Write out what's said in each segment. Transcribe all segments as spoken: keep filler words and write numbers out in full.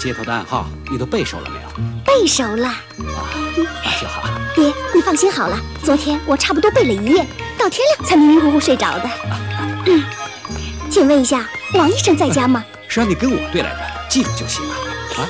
接头的暗号你都背熟了没有？ 背熟了。 啊，那就好。 爹，你放心好了，昨天我差不多背了一夜，到天亮才迷迷糊糊睡着的。嗯，请问一下，王医生在家吗？ 是让你跟我对来的，记住就行了。啊。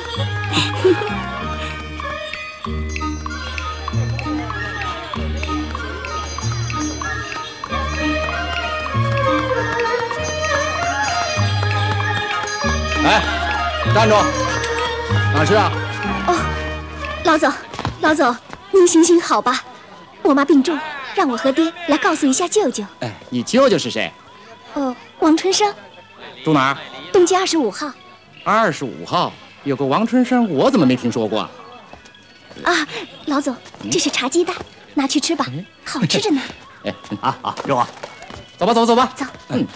哎，站住！哪去啊？ 哦，老总，老总，您行行好吧？我妈病重，让我和爹来告诉一下舅舅。 哎，你舅舅是谁？ 哦，王春生， 住哪儿？ 东街二十五号。 二十五号有个王春生，我怎么没听说过？ 啊，老总，这是茶鸡蛋，拿去吃吧，好吃着呢。 哎，啊啊，肉啊，走吧，走走吧， 走。 嗯。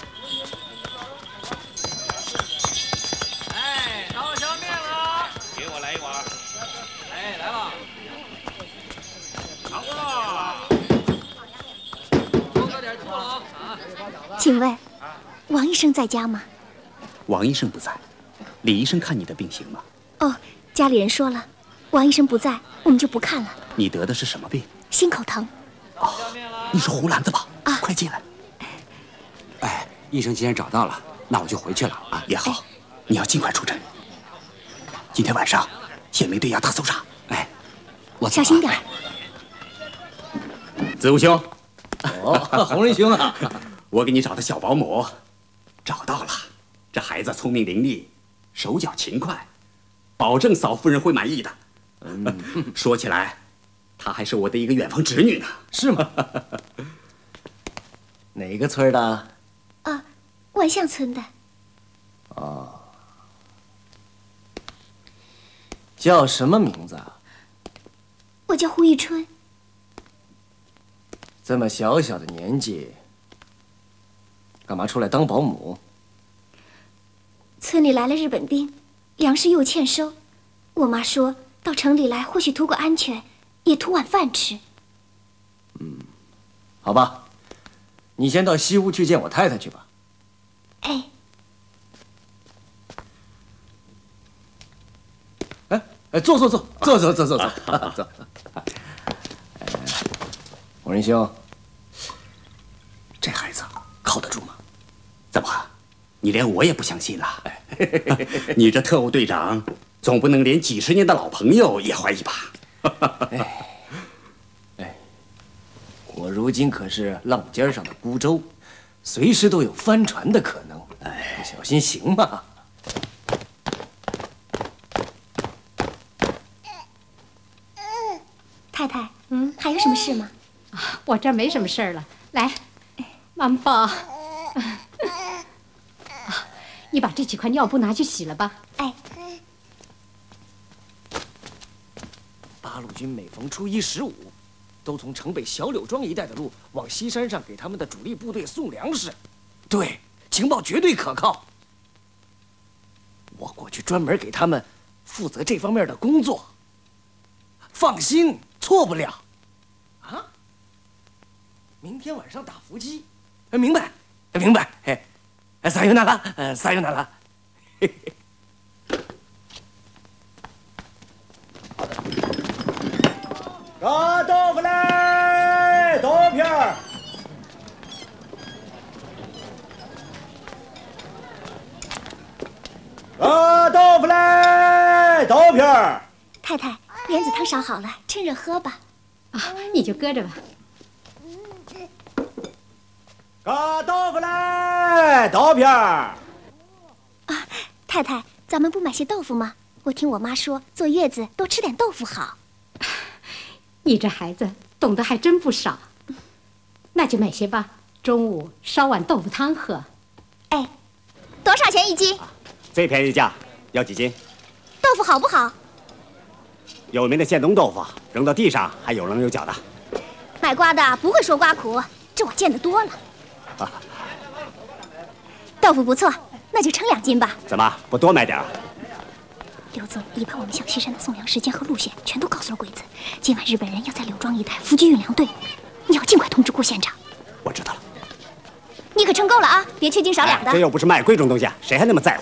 请问，王医生在家吗？ 王医生不在，李医生看你的病行吗？ 哦，家里人说了，王医生不在，我们就不看了。 你得的是什么病？ 心口疼。 哦，你是胡兰子吧？ 啊， 快进来。哎，医生既然找到了，那我就回去了啊。也好，你要尽快出诊。今天晚上县梅队要大搜查。哎，我小心点。 子午兄。 哦，洪仁兄啊。 我给你找的小保姆，找到了。这孩子聪明伶俐，手脚勤快，保证嫂夫人会满意的。嗯，说起来，她还是我的一个远房侄女呢。 是吗？哪个村的？ 啊，万象村的。 哦，叫什么名字啊？ 我叫胡玉春。 这么小小的年纪。干嘛出来当保姆？ 村里来了日本兵，粮食又欠收。我妈说到城里来，或许图个安全，也图碗饭吃。 嗯，好吧，你先到西屋去见我太太去吧。 哎， 哎哎，坐坐坐坐坐坐坐坐坐。洪仁兄， 这孩子靠得住吗？怎么，你连我也不相信了？你这特务队长，总不能连几十年的老朋友也怀疑吧？ 哎，哎，我如今可是浪尖上的孤舟，随时都有翻船的可能。哎，不小心行吗？ 太太，嗯，还有什么事吗？ 啊，我这儿没什么事儿了。来，妈妈抱。你把这几块尿布拿去洗了吧。 哎。 八路军每逢初一十五，都从城北小柳庄一带的路往西山上给他们的主力部队送粮食。对，情报绝对可靠。我过去专门给他们负责这方面的工作。放心，错不了。啊？明天晚上打伏击。哎，明白，明白。嘿。哎，撒由那拉，呃，撒由那拉。嘿嘿。好的。 炸豆腐嘞，豆片儿。炸豆腐嘞，豆片儿。 太太，莲子汤烧好了，趁热喝吧。 啊，你就搁着吧。 炸豆腐嘞，豆片儿。 啊，太太，咱们不买些豆腐吗？我听我妈说，坐月子多吃点豆腐好。 你这孩子懂得还真不少。那就买些吧，中午烧碗豆腐汤喝。 哎，多少钱一斤？ 最便宜价，要几斤？ 豆腐好不好？ 有名的县东豆腐，扔到地上还有棱有角的。 买瓜的不会说瓜苦，这我见得多了。 啊， 豆腐不错，那就称两斤吧。 怎么不多买点啊？ 刘总已把我们向西山的送粮时间和路线全都告诉了鬼子。今晚日本人要在柳庄一带伏击运粮队，你要尽快通知顾县长。 我知道了。 你可称够了啊，别缺斤少两的。 这又不是卖贵重东西，谁还那么在乎？